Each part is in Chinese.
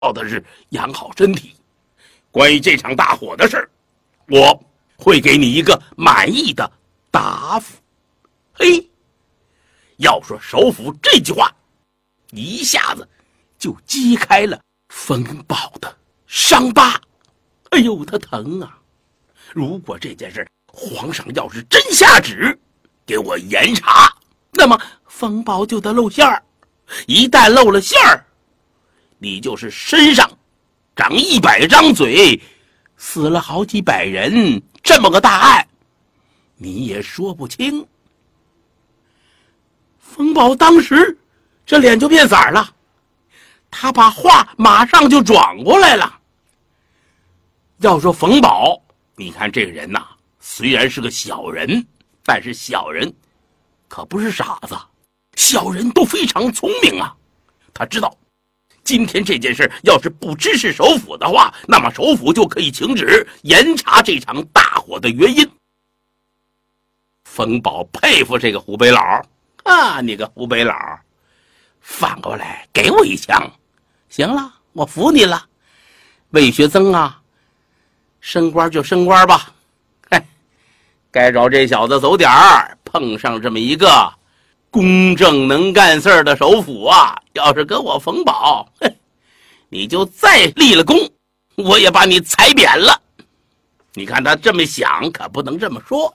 要的是养好身体。关于这场大火的事儿，我会给你一个满意的答复。嘿，要说首府这句话，一下子就击开了冯保的伤疤。哎呦，他疼啊！如果这件事皇上要是真下旨给我严查，那么冯保就得露馅儿。一旦露了馅儿，你就是身上长100张嘴，死了好几百人，这么个大案，你也说不清。冯保当时这脸就变色了，他把话马上就转过来了。要说冯保，你看这个人呐，虽然是个小人，但是小人可不是傻子，小人都非常聪明啊。他知道今天这件事要是不支持首府的话，那么首府就可以请旨严查这场大火的原因。冯保佩服这个湖北佬啊，你个湖北佬，反过来给我一枪，行了，我服你了。魏学增啊，升官就升官吧，嘿，该找这小子走点儿，碰上这么一个公正能干事儿的首府啊，要是跟我冯保，你就再立了功，我也把你踩扁了。你看他这么想，可不能这么说。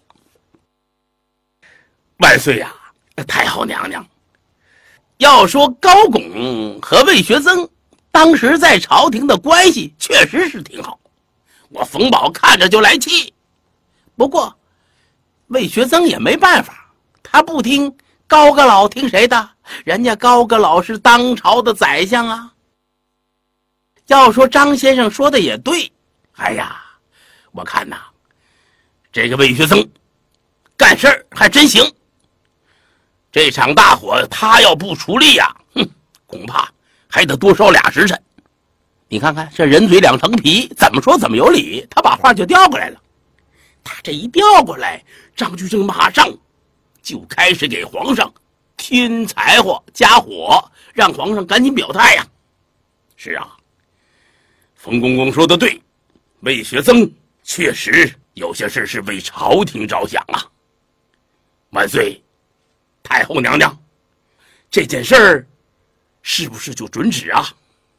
万岁呀，太后娘娘，要说高拱和魏学增当时在朝廷的关系确实是挺好，我冯保看着就来气。不过魏学增也没办法，他不听高阁老听谁的？人家高阁老是当朝的宰相啊。要说张先生说的也对，哎呀，我看呐，这个魏学增干事儿还真行。这场大火他要不出力呀，恐怕还得多烧俩时辰。你看看这人嘴两层皮，怎么说怎么有理，他把话就调过来了。他这一调过来，张居正马上就开始给皇上添柴火加火，让皇上赶紧表态呀。是啊，冯公公说的对，魏学增确实有些事是为朝廷着想啊。万岁，太后娘娘，这件事儿是不是就准旨啊？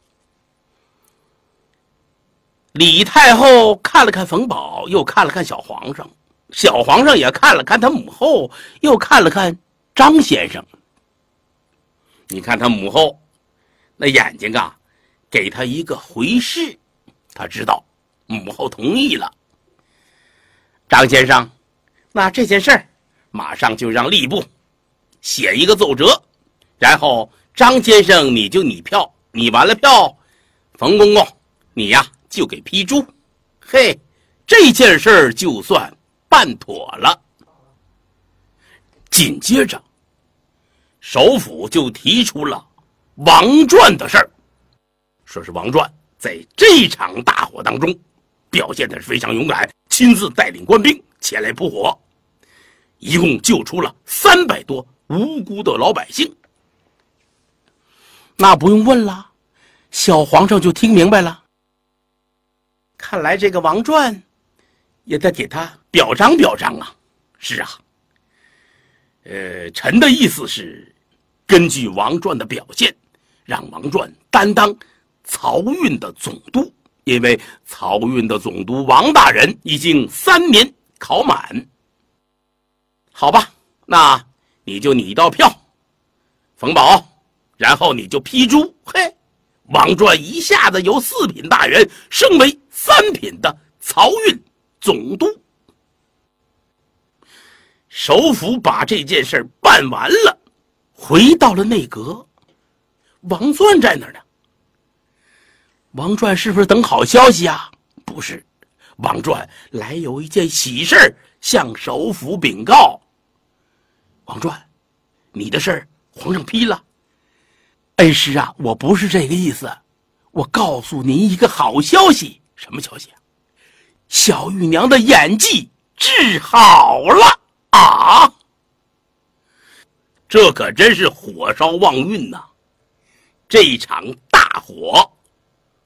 李太后看了看冯保，又看了看小皇上，小皇上也看了看他母后，又看了看张先生。你看他母后那眼睛啊，给他一个回视，他知道母后同意了。张先生，那这件事儿马上就让吏部写一个奏折，然后张先生你就拟票，拟完了票，冯公公你呀就给批注。嘿，这件事儿就算办妥了。紧接着首府就提出了王传的事儿，说是王传在这场大火当中表现的是非常勇敢，亲自带领官兵前来扑火，一共救出了300多无辜的老百姓。那不用问了，小皇上就听明白了，看来这个王传也得给他表彰表彰啊。是啊，臣的意思是根据王传的表现，让王传担当漕运的总督，因为漕运的总督王大人已经3年考满。好吧，那你就拟到票，冯保，然后你就批注，嘿，王传一下子由4品大员升为3品的漕运总督。首府把这件事办完了，回到了内阁。王传在哪儿呢？王传是不是等好消息啊？不是，王传来有一件喜事向首府禀告。王传，你的事皇上批了。恩师啊，我不是这个意思，我告诉您一个好消息。什么消息啊？小玉娘的演技治好了啊！这可真是火烧旺运呐！这场大火